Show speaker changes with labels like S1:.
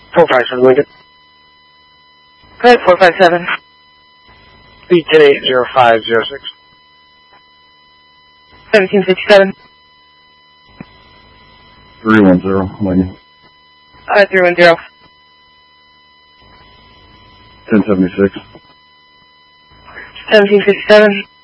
S1: 457 Lincoln.
S2: Go ahead, 457.
S1: Speed 1080506.
S2: 1757.
S3: 310, Lincoln.
S2: 310.
S3: 1076.
S2: 1757.